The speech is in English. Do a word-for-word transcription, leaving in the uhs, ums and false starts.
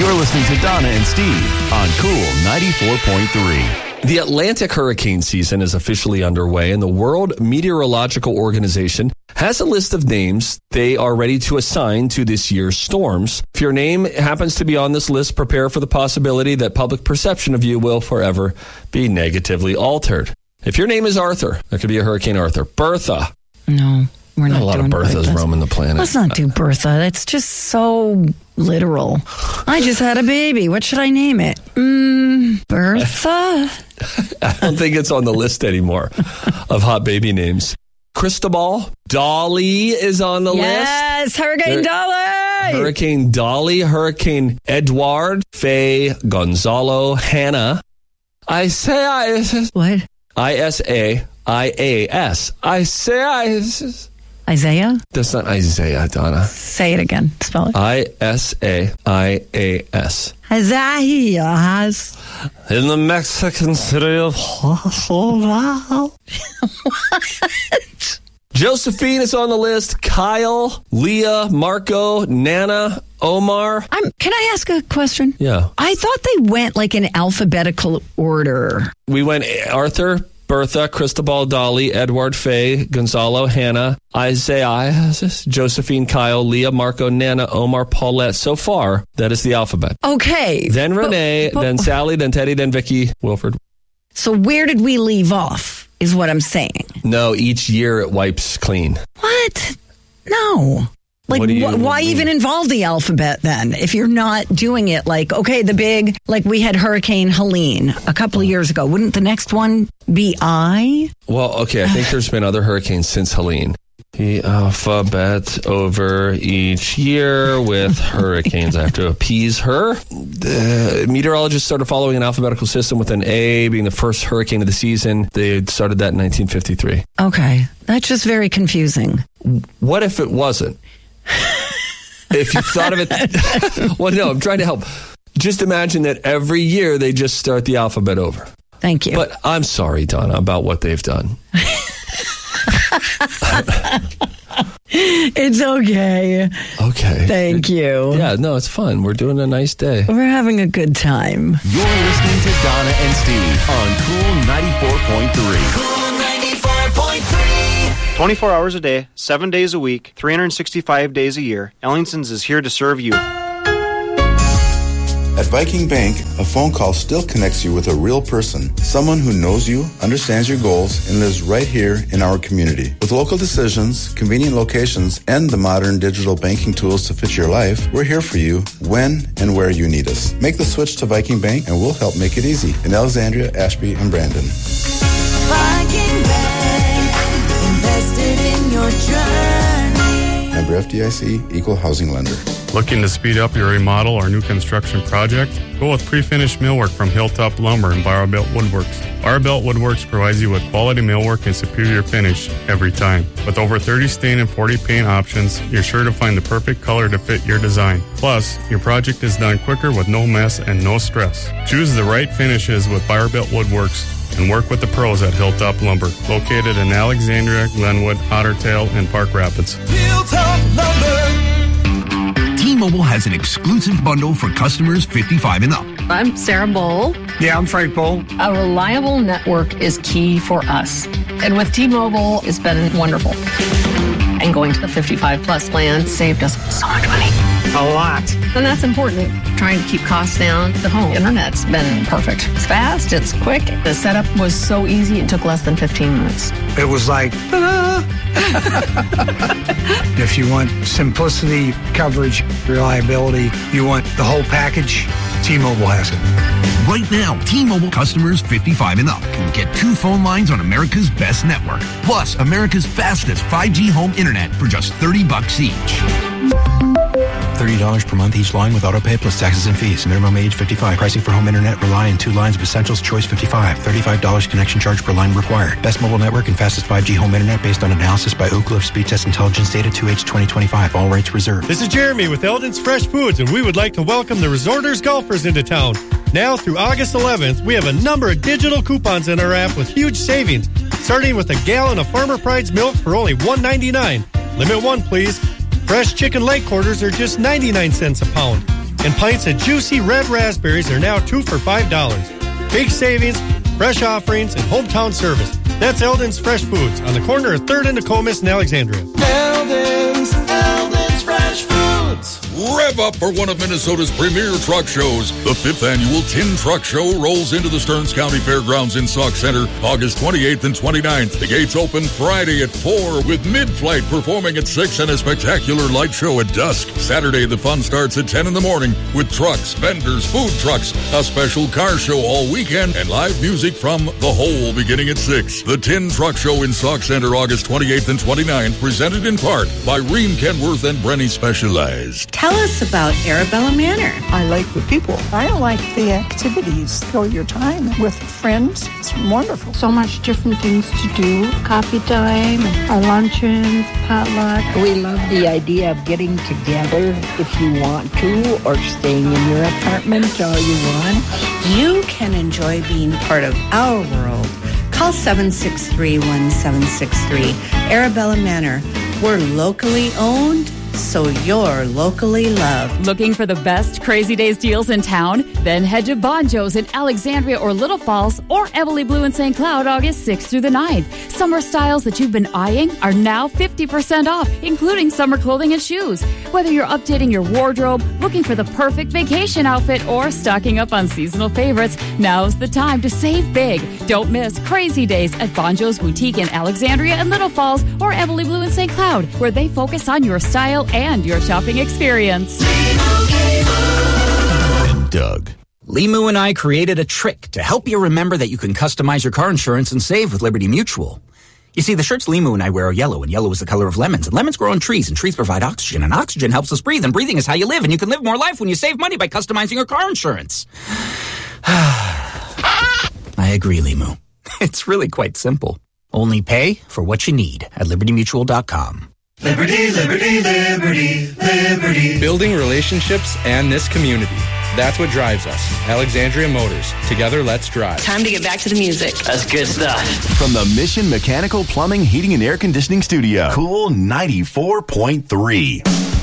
You're listening to Donna and Steve on Cool ninety-four point three. The Atlantic hurricane season is officially underway, and the World Meteorological Organization has a list of names they are ready to assign to this year's storms. If your name happens to be on this list, prepare for the possibility that public perception of you will forever be negatively altered. If your name is Arthur, there could be a Hurricane Arthur. Bertha. No, we're not, not a lot doing of Berthas Berthas. roaming the planet. Let's not do Bertha. That's just so literal. I just had a baby. What should I name it? Mm, Bertha? I don't think it's on the list anymore of hot baby names. Cristobal, Dolly is on the yes, list. Yes, Hurricane Dolly. Hurricane Dolly, Hurricane Edward, Faye, Gonzalo, Hannah. I say I... What? I S A I A S. I say I... Isaiah? That's not Isaiah, Donna. Say it again. Spell it. I S A I A S. Isaiah. In the Mexican city of... What? Josephine is on the list. Kyle, Leah, Marco, Nana, Omar. I'm, can I ask a question? Yeah. I thought they went like in alphabetical order. We went Arthur, Bertha, Cristobal, Dolly, Edward, Faye, Gonzalo, Hannah, Isaiah, Josephine, Kyle, Leah, Marco, Nana, Omar, Paulette. So far, that is the alphabet. Okay. Then Renee, but, but, then Sally, then Teddy, then Vicky, Wilford. So where did we leave off, is what I'm saying. No, each year it wipes clean. What? No. Like, What do you wh- why mean? even involve the alphabet then? If you're not doing it like, okay, the big, like we had Hurricane Helene a couple of years ago. Wouldn't the next one be I? Well, okay, I think there's been other hurricanes since Helene. The alphabet over each year with hurricanes. I have to appease her. The meteorologists started following an alphabetical system with an A being the first hurricane of the season. They started that in nineteen fifty-three. Okay. That's just very confusing. What if it wasn't? If you thought of it... Well, no, I'm trying to help. Just imagine that every year they just start the alphabet over. Thank you. But I'm sorry, Donna, about what they've done. It's okay. Okay. Thank you. Yeah, no, it's fun. We're doing a nice day. We're having a good time. You're listening to Donna and Steve on Cool ninety-four point three. Cool ninety-four point three. twenty-four hours a day, seven days a week, three hundred sixty-five days a year, Ellingson's is here to serve you. At Viking Bank, a phone call still connects you with a real person, someone who knows you, understands your goals, and lives right here in our community. With local decisions, convenient locations, and the modern digital banking tools to fit your life, we're here for you when and where you need us. Make the switch to Viking Bank, and we'll help make it easy. In Alexandria, Ashby, and Brandon. Viking Bank, invested in your journey. Member F D I C, Equal Housing Lender. Looking to speed up your remodel or new construction project? Go with pre-finished millwork from Hilltop Lumber and Barrowbelt Woodworks. Barrowbelt Woodworks provides you with quality millwork and superior finish every time. With over thirty stain and forty paint options, you're sure to find the perfect color to fit your design. Plus, your project is done quicker with no mess and no stress. Choose the right finishes with Barrowbelt Woodworks and work with the pros at Hilltop Lumber, located in Alexandria, Glenwood, Ottertail, and Park Rapids. Hilltop Lumber. T-Mobile has an exclusive bundle for customers fifty-five and up. I'm Sarah Bowl. Yeah, I'm Frank Bowl. A reliable network is key for us. And with T-Mobile, it's been wonderful. And going to the fifty-five plus plan saved us so much money. A lot. And that's important. Trying to keep costs down. The home internet's been perfect. It's fast, it's quick. The setup was so easy, it took less than fifteen minutes. It was like, ta-da! If you want simplicity, coverage, reliability, you want the whole package, T-Mobile has it. Right now, T-Mobile customers fifty-five and up can get two phone lines on America's best network, plus America's fastest five G home internet for just thirty bucks each. thirty dollars per month each line with autopay plus taxes and fees. Minimum age fifty-five. Pricing for home internet rely on two lines of Essentials Choice fifty-five. thirty-five dollars connection charge per line required. Best mobile network and fastest five G home internet based on analysis by Ookla of Speed Test Intelligence data two H twenty twenty-five. All rights reserved. This is Jeremy with Eldon's Fresh Foods, and we would like to welcome the Resorters golfers into town. Now through August eleventh, we have a number of digital coupons in our app with huge savings, starting with a gallon of Farmer Pride's milk for only one ninety-nine. Limit one, please. Fresh chicken leg quarters are just ninety-nine cents a pound. and pints of juicy red raspberries are now two for five dollars. Big savings, fresh offerings, and hometown service. That's Eldon's Fresh Foods on the corner of third and Nokomis in Alexandria. Eldon's, Eldon's Fresh Foods. Rev up for one of Minnesota's premier truck shows. The fifth annual Tin Truck Show rolls into the Stearns County Fairgrounds in Sauk Center August twenty-eighth and twenty-ninth. The gates open Friday at four with Mid-Flight performing at six and a spectacular light show at dusk. Saturday, the fun starts at ten in the morning with trucks, vendors, food trucks, a special car show all weekend, and live music from The Hole beginning at six. The Tin Truck Show in Sauk Center August twenty-eighth and twenty-ninth, presented in part by Ream Kenworth and Brenny Specialized. Tell us about Arabella Manor. I like the people. I like the activities. Fill your time with friends. It's wonderful. So much different things to do. Coffee time, our luncheons, potluck. We love the idea of getting together if you want to, or staying in your apartment all you want. You can enjoy being part of our world. Call seven six three, one seven six three. Arabella Manor. We're locally owned, so you're locally loved. Looking for the best Crazy Days deals in town? Then head to Bonjo's in Alexandria or Little Falls, or Emily Blue in Saint Cloud August sixth through the ninth. Summer styles that you've been eyeing are now fifty percent off, including summer clothing and shoes. Whether you're updating your wardrobe, looking for the perfect vacation outfit, or stocking up on seasonal favorites, now's the time to save big. Don't miss Crazy Days at Bonjo's Boutique in Alexandria and Little Falls, or Emily Blue in Saint Cloud, where they focus on your style and your shopping experience. And Doug. Limu and I created a trick to help you remember that you can customize your car insurance and save with Liberty Mutual. You see, the shirts Limu and I wear are yellow, and yellow is the color of lemons. And lemons grow on trees, and trees provide oxygen, and oxygen helps us breathe, and breathing is how you live, and you can live more life when you save money by customizing your car insurance. I agree, Limu. It's really quite simple. Only pay for what you need at liberty mutual dot com. Liberty, liberty, liberty, liberty. Building relationships and this community. That's what drives us. Alexandria Motors. Together, let's drive. Time to get back to the music. That's good stuff. From the Mission Mechanical Plumbing, Heating, and Air Conditioning Studio, Cool ninety-four point three.